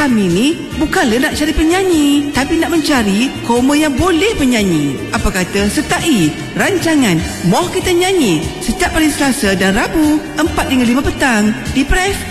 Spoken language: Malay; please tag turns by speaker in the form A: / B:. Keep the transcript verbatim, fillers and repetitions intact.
A: kami ni bukanlah nak cari penyanyi, tapi nak mencari koma yang boleh penyanyi. Apa kata sertai rancangan Moh Kita Nyanyi setiap hari Selasa dan Rabu empat hingga lima petang di Pref